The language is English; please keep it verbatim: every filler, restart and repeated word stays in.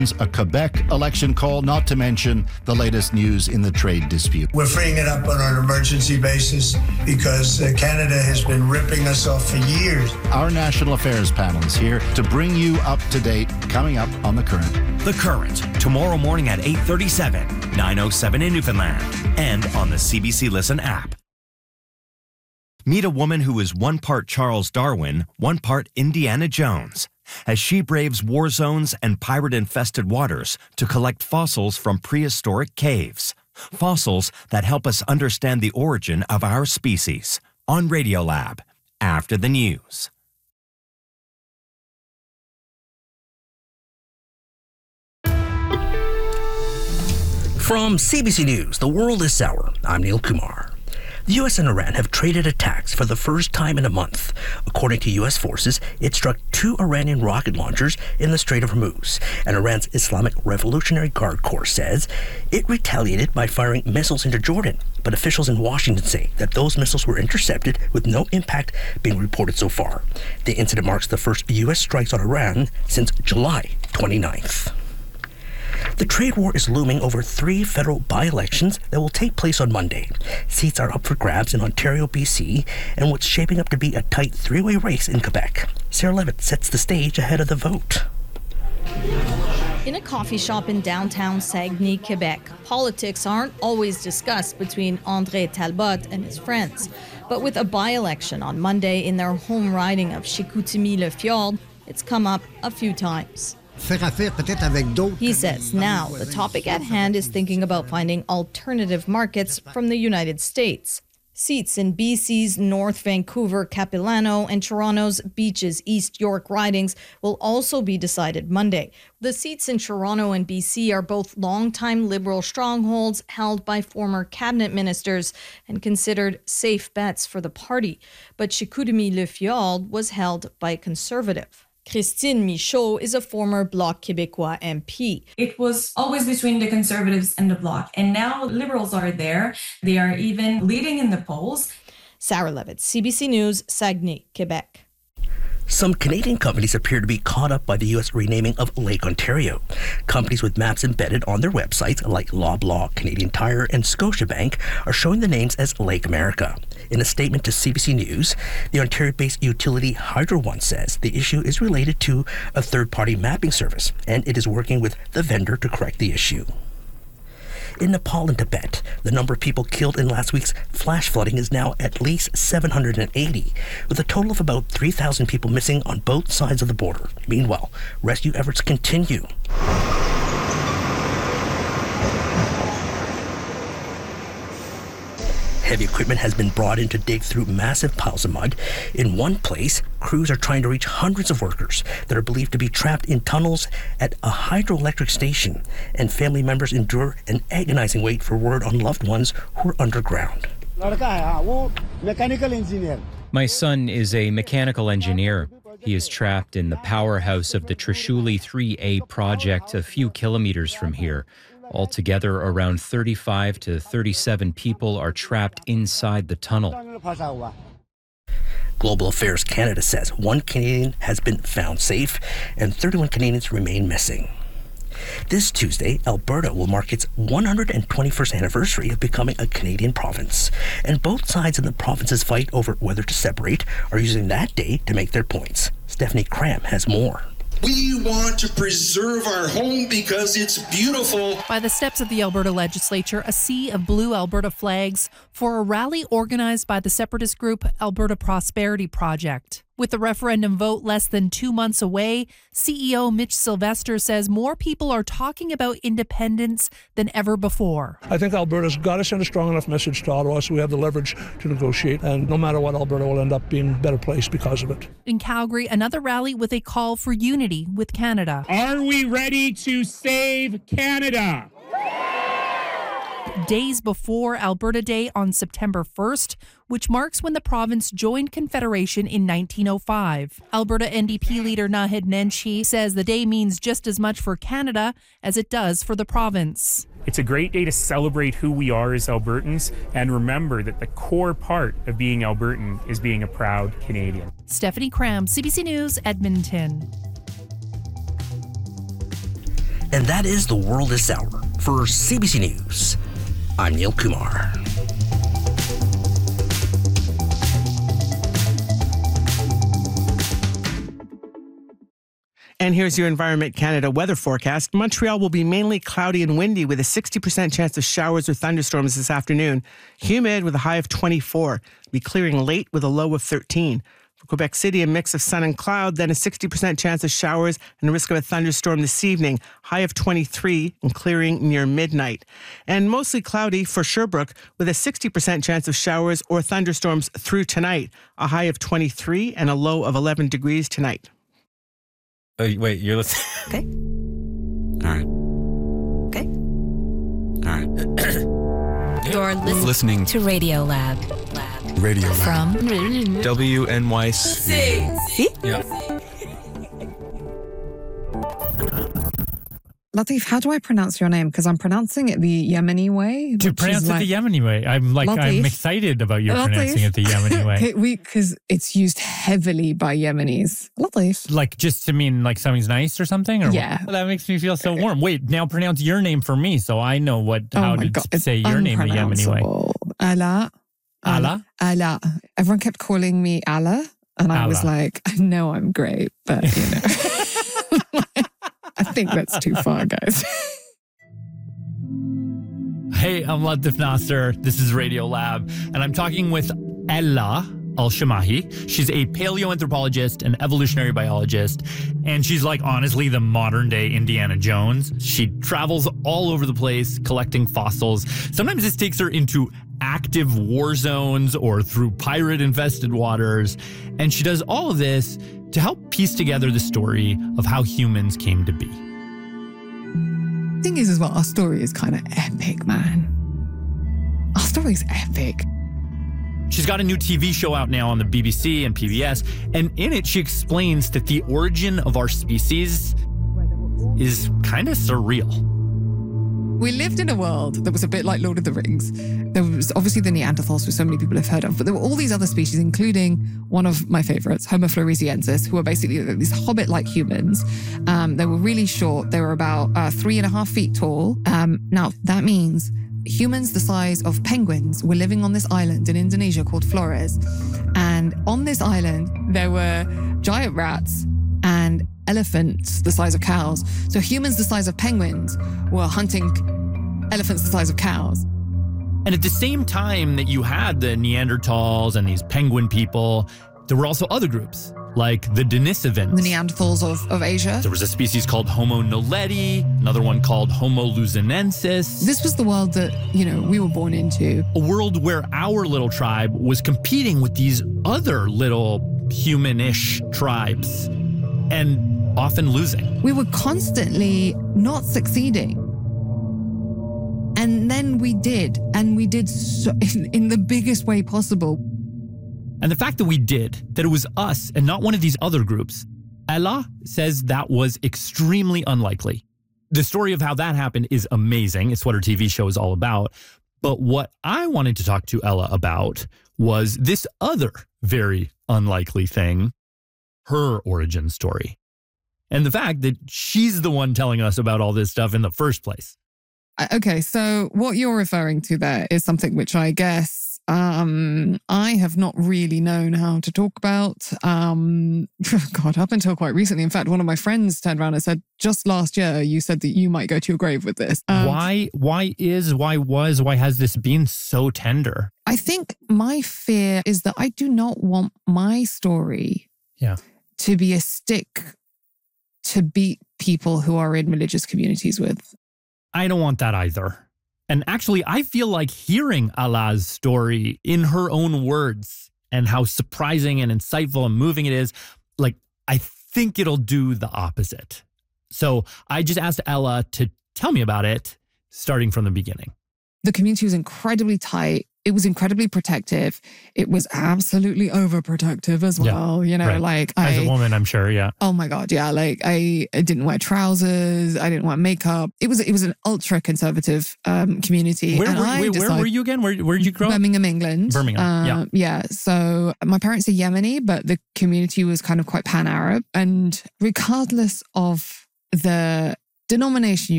A Quebec election call, not to mention the latest news in the trade dispute. We're freeing it up on an emergency basis because uh, Canada has been ripping us off for years. Our national affairs panel is here to bring you up to date, coming up on The Current. The Current, tomorrow morning at eight thirty-seven, nine oh seven in Newfoundland, and on the C B C Listen app. Meet a woman who is one part Charles Darwin, one part Indiana Jones, as she braves war zones and pirate-infested waters to collect fossils from prehistoric caves. Fossils that help us understand the origin of our species. On Radiolab, after the news. From C B C News, The World is Sour. I'm Neil Kumar. The U S and Iran have traded attacks for the first time in a month. According to U S forces, it struck two Iranian rocket launchers in the Strait of Hormuz, and Iran's Islamic Revolutionary Guard Corps says it retaliated by firing missiles into Jordan. But officials in Washington say that those missiles were intercepted with no impact being reported so far. The incident marks the first U S strikes on Iran since July twenty-ninth. The trade war is looming over three federal by-elections that will take place on Monday. Seats are up for grabs in Ontario, B C, and what's shaping up to be a tight three-way race in Quebec. Sarah Levitt sets the stage ahead of the vote. In a coffee shop in downtown Saguenay, Quebec, politics aren't always discussed between André Talbot and his friends. But with a by-election on Monday in their home riding of Chicoutimi-Le-Fjord, it's come up a few times. He says now the topic at hand is thinking about finding alternative markets from the United States. Seats in B C's North Vancouver, Capilano, and Toronto's Beaches East York ridings will also be decided Monday. The seats in Toronto and B C are both longtime Liberal strongholds held by former cabinet ministers and considered safe bets for the party. But Chicoutimi-Le-Fjord was held by a Conservative. Christine Michaud is a former Bloc Québécois M P. It was always between the Conservatives and the Bloc, and now Liberals are there. They are even leading in the polls. Sarah Levitt, C B C News, Saguenay, Quebec. Some Canadian companies appear to be caught up by the U S renaming of Lake Ontario. Companies with maps embedded on their websites, like Loblaw, Canadian Tire, and Scotiabank, are showing the names as Lake America. In a statement to C B C News, the Ontario-based utility Hydro One says the issue is related to a third-party mapping service, and it is working with the vendor to correct the issue. In Nepal and Tibet, the number of people killed in last week's flash flooding is now at least seven hundred eighty, with a total of about three thousand people missing on both sides of the border. Meanwhile, rescue efforts continue. Heavy equipment has been brought in to dig through massive piles of mud. In one place, crews are trying to reach hundreds of workers that are believed to be trapped in tunnels at a hydroelectric station, and family members endure an agonizing wait for word on loved ones who are underground. My son is a mechanical engineer. He is trapped in the powerhouse of the Trishuli three A project a few kilometers from here. Altogether, around thirty-five to thirty-seven people are trapped inside the tunnel. Global Affairs Canada says one Canadian has been found safe and thirty-one Canadians remain missing. This Tuesday, Alberta will mark its one hundred twenty-first anniversary of becoming a Canadian province, and both sides in the province's fight over whether to separate are using that day to make their points. Stephanie Cram has more. We want to preserve our home because it's beautiful. By the steps of the Alberta legislature, a sea of blue Alberta flags for a rally organized by the separatist group Alberta Prosperity Project. With the referendum vote less than two months away, C E O Mitch Sylvester says more people are talking about independence than ever before. I think Alberta's got to send a strong enough message to Ottawa so we have the leverage to negotiate. And no matter what, Alberta will end up being a better place because of it. In Calgary, another rally with a call for unity with Canada. Are we ready to save Canada? Days before Alberta Day on September first, which marks when the province joined Confederation in nineteen oh five. Alberta N D P leader Naheed Nenshi says the day means just as much for Canada as it does for the province. It's a great day to celebrate who we are as Albertans and remember that the core part of being Albertan is being a proud Canadian. Stephanie Cram, C B C News, Edmonton. And that is The World This Hour. For C B C News, I'm Neil Kumar. And here's your Environment Canada weather forecast. Montreal will be mainly cloudy and windy with a sixty percent chance of showers or thunderstorms this afternoon. Humid with a high of twenty-four. Be clearing late with a low of thirteen. For Quebec City, a mix of sun and cloud, then a sixty percent chance of showers and a risk of a thunderstorm this evening. High of twenty-three and clearing near midnight. And mostly cloudy for Sherbrooke with a sixty percent chance of showers or thunderstorms through tonight. A high of twenty-three and a low of eleven degrees tonight. Oh, wait, you're listening? Okay. All right. Okay. All right. You're listening, listening to Radio Lab. Lab. Radio Lab. From W N Y C. See? Yeah. Latif, how do I pronounce your name? Because I'm pronouncing it the Yemeni way. To pronounce it like, the Yemeni way. I'm like, Latif. I'm excited about you Latif. pronouncing it the Yemeni way. Because it's used heavily by Yemenis. Latif. Like just to mean like something's nice or something? Or Yeah. Well, that makes me feel so warm. Wait, now pronounce your name for me so I know what Oh how my to God, say it's your name the Yemeni way. unpronounceable. Allah. Allah? Allah. Everyone kept calling me Allah. And I was Allah. like, I know I'm great, but you know. I think that's too far, guys. Hey, I'm Latif Nasser. This is Radio Lab, and I'm talking with Ella Al-Shamahi. She's a paleoanthropologist and evolutionary biologist, and she's like honestly the modern day Indiana Jones. She travels all over the place collecting fossils. Sometimes this takes her into active war zones or through pirate-infested waters, and she does all of this to help piece together the story of how humans came to be. Thing is as well, our story is kind of epic, man. Our story is epic. She's got a new T V show out now on the B B C and P B S, and in it she explains that the origin of our species is kind of surreal. We lived in a world that was a bit like Lord of the Rings. There was obviously the Neanderthals, which so many people have heard of, but there were all these other species, including one of my favorites, Homo floresiensis, who are basically these hobbit-like humans. Um, they were really short. They were about uh, three and a half feet tall. Um, now, that means humans the size of penguins were living on this island in Indonesia called Flores. And on this island, there were giant rats and elephants the size of cows. So humans the size of penguins were hunting elephants the size of cows. And at the same time that you had the Neanderthals and these penguin people, there were also other groups, like the Denisovans. The Neanderthals of, of Asia. There was a species called Homo naledi, another one called Homo luzonensis. This was the world that, you know, we were born into. A world where our little tribe was competing with these other little human-ish tribes and often losing. We were constantly not succeeding. And then we did, and we did so, in, in the biggest way possible. And the fact that we did, that it was us and not one of these other groups, Ella says that was extremely unlikely. The story of how that happened is amazing. It's what her T V show is all about. But what I wanted to talk to Ella about was this other very unlikely thing, her origin story. And the fact that she's the one telling us about all this stuff in the first place. Okay, so what you're referring to there is something which I guess um, I have not really known how to talk about. Um, God, up until quite recently. In fact, one of my friends turned around and said, just last year, you said that you might go to your grave with this. Um, why, why is, why was, why has this been so tender? I think my fear is that I do not want my story yeah. to be a stick to beat people who are in religious communities with. I don't want that either. And actually, I feel like hearing Allah's story in her own words and how surprising and insightful and moving it is, like, I think it'll do the opposite. So I just asked Ella to tell me about it, starting from the beginning. The community was incredibly tight. It was incredibly protective. It was absolutely overprotective as well. Yeah, you know, right. like as I, a woman, I'm sure. Yeah. Oh my God. Yeah. Like I, I didn't wear trousers. I didn't wear makeup. It was, it was an ultra conservative um, community. Where, and were, I wait, decided, where were you again? Where, where did you grow up? Birmingham, England. Birmingham. Uh, yeah. Yeah. So my parents are Yemeni, but the community was kind of quite pan-Arab. And regardless of the denomination